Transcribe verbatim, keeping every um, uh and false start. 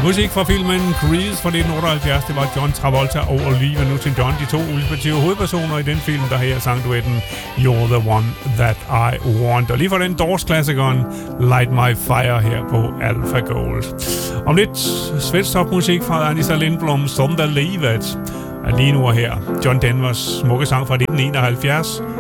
Musik fra filmen Grease fra nitten otteoghalvfjerds, det var John Travolta og Olivia Newton-John, de to ultimative hovedpersoner i den film, der her sang duetten You're the One That I Want. Og lige for den Doors-klassikeren Light My Fire her på Alpha Gold. Om lidt svensk topmusik fra Anissa Lindblom, Som der livet. Og lige nu her, John Denvers smukke sang fra nitten enoghalvfjerds,